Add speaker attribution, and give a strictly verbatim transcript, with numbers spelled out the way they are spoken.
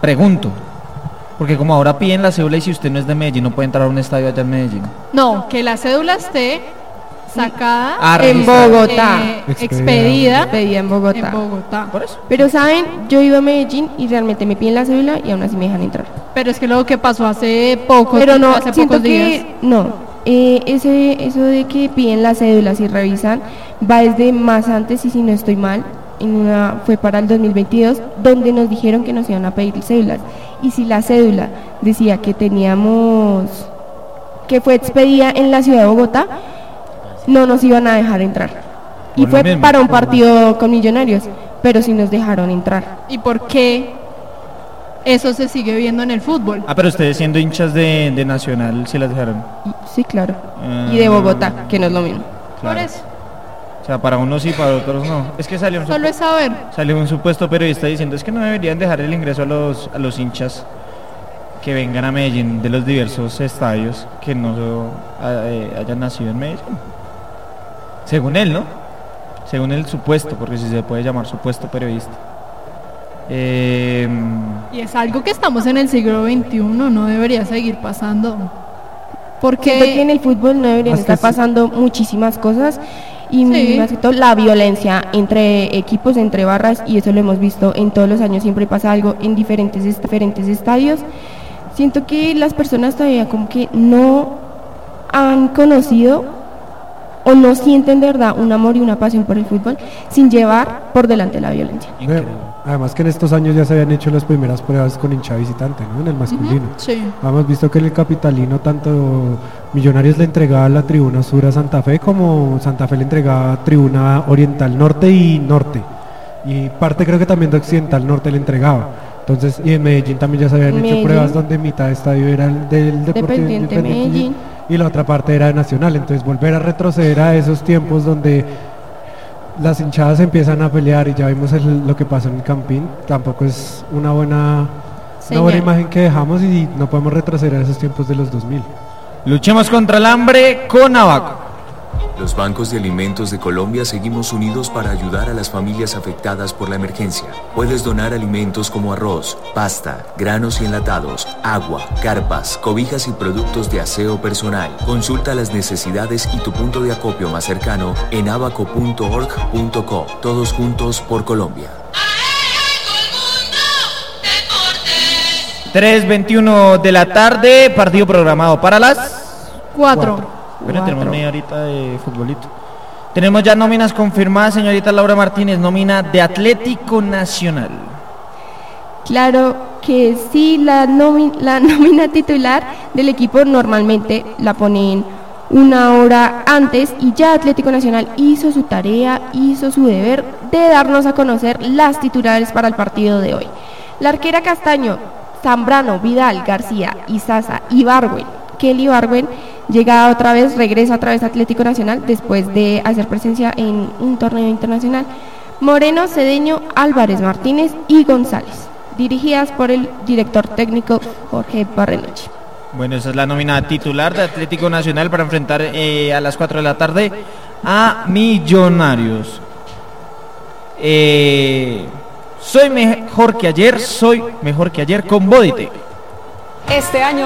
Speaker 1: Pregunto, porque como ahora piden la cédula y si usted no es de Medellín no puede entrar a un estadio allá en Medellín.
Speaker 2: No, que la cédula esté sacada
Speaker 1: Ah,
Speaker 3: en
Speaker 1: registrada.
Speaker 3: Bogotá.
Speaker 2: eh,
Speaker 4: Expedida.
Speaker 2: expedida
Speaker 3: Expedida en Bogotá.
Speaker 2: en Bogotá.
Speaker 1: Por eso.
Speaker 3: Pero saben, yo iba a Medellín y realmente me piden la cédula y aún así me dejan entrar.
Speaker 2: Pero es que lo que pasó hace poco,
Speaker 3: Pero no,
Speaker 2: hace
Speaker 3: siento
Speaker 2: pocos días.
Speaker 3: que no. Eh, ese, eso de que piden las cédulas y revisan va desde más antes, y si no estoy mal, en una fue para el dos mil veintidós, donde nos dijeron que nos iban a pedir cédulas. Y si la cédula decía que teníamos, que fue expedida en la ciudad de Bogotá, no nos iban a dejar entrar. Y
Speaker 1: Por lo
Speaker 3: fue
Speaker 1: mismo.
Speaker 3: para un partido con Millonarios, pero sí nos dejaron entrar.
Speaker 2: ¿Y por qué eso se sigue viendo en el fútbol?
Speaker 1: Ah, pero ustedes siendo hinchas de, de Nacional, ¿sí las dejaron?
Speaker 3: Y- sí, claro.
Speaker 1: Ah.
Speaker 3: Y de Bogotá, que no es lo mismo.
Speaker 1: Claro.
Speaker 2: Por eso,
Speaker 1: O sea, para unos sí, para otros no. Es que salió un,
Speaker 2: solo
Speaker 1: supu-
Speaker 2: es saber.
Speaker 1: salió un supuesto periodista diciendo es que no deberían dejar el ingreso a los, a los hinchas que vengan a Medellín de los diversos estadios que no eh, hayan nacido en Medellín. Según él, ¿no? Según el supuesto, porque si se puede llamar supuesto periodista. Eh,
Speaker 2: Y es algo que estamos en el siglo veintiuno, no debería seguir pasando.
Speaker 3: Siento que en
Speaker 2: Porque
Speaker 3: el fútbol no deberían
Speaker 4: Más que
Speaker 3: estar
Speaker 4: sí.
Speaker 3: pasando muchísimas cosas, y
Speaker 2: Sí.
Speaker 3: más que todo la violencia entre equipos, entre barras, y eso lo hemos visto en todos los años, siempre pasa algo en diferentes, est- diferentes estadios. Siento que las personas todavía como que no han conocido o no sienten de verdad un amor y una pasión por el fútbol sin llevar por delante la violencia.
Speaker 1: increíble.
Speaker 4: Además que en estos años ya se habían hecho las primeras pruebas con hincha visitante, ¿no? En el masculino.
Speaker 2: sí,
Speaker 4: Hemos visto que en el capitalino tanto Millonarios le entregaba la tribuna sur a Santa Fe como Santa Fe le entregaba tribuna oriental norte y norte. Y parte creo que también de occidental norte le entregaba. Entonces, y en Medellín también ya se habían hecho
Speaker 3: Medellín.
Speaker 4: pruebas donde mitad de estadio era el del Deportivo
Speaker 3: Independiente Medellín.
Speaker 4: y la otra parte era de Nacional. Entonces volver a retroceder a esos tiempos donde las hinchadas empiezan a pelear y ya vimos el- lo que pasó en el Campín, tampoco es una buena, una buena
Speaker 3: Señal.
Speaker 4: imagen que dejamos, y no podemos retroceder a esos tiempos de los dos mil.
Speaker 1: Luchemos contra el hambre con Abaco.
Speaker 5: Los bancos de alimentos de Colombia seguimos unidos para ayudar a las familias afectadas por la emergencia. Puedes donar alimentos como arroz, pasta, granos y enlatados, agua, carpas, cobijas y productos de aseo personal. Consulta las necesidades y tu punto de acopio más cercano en abaco punto org punto co. Todos juntos por Colombia.
Speaker 1: tres veintiuno de la tarde, partido programado para las...
Speaker 2: cuatro.
Speaker 1: Bueno, tenemos
Speaker 3: Cuatro.
Speaker 1: media horita de futbolito. Tenemos ya nóminas confirmadas, señorita Laura Martínez, nómina de Atlético Nacional.
Speaker 3: Claro que sí, la, nomi- la nómina titular del equipo normalmente la ponen una hora antes, y ya Atlético Nacional hizo su tarea, hizo su deber de darnos a conocer las titulares para el partido de hoy. La arquera Castaño, Zambrano, Vidal, García, Izaza, Ibargüen, Kelly Ibargüen llega otra vez, regresa otra vez a Atlético Nacional después de hacer presencia en un torneo internacional. Moreno, Cedeño, Álvarez, Martínez y González, dirigidas por el director técnico Jorge Barreneche.
Speaker 1: Bueno, esa es la nómina titular de Atlético Nacional para enfrentar eh, a las cuatro de la tarde a Millonarios. Eh, soy mejor que ayer, soy mejor que ayer con Bodite.
Speaker 6: Este año